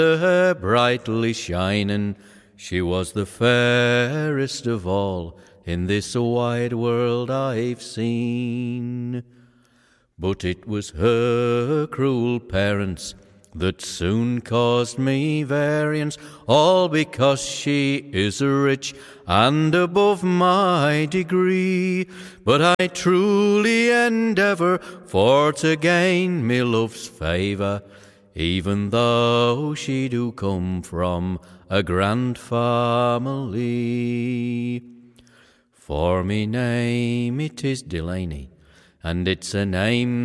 her brightly shining, she was the fairest of all in this wide world I've seen. But it was her cruel parents that soon caused me variance, all because she is rich and above my degree. But I truly endeavour for to gain me love's favour, even though she do come from a grand family. For me name it is Delaney, and it's a name